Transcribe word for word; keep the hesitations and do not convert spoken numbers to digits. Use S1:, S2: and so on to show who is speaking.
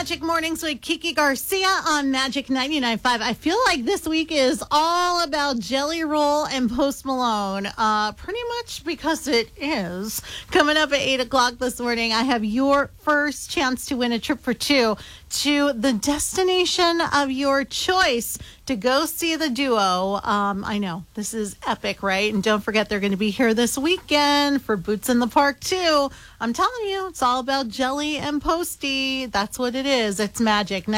S1: Magic Mornings with Kiki Garcia on Magic ninety-nine point five. I feel like this week is all about Jelly Roll and Post Malone. Uh, pretty much because it is. Coming up at eight o'clock this morning, I have your first chance to win a trip for two to the destination of your choice to go see the duo. Um, I know, this is epic, right? And don't forget, they're going to be here this weekend for Boots in the Park, too. I'm telling you, it's all about Jelly and Posty. That's what it is. It's magic.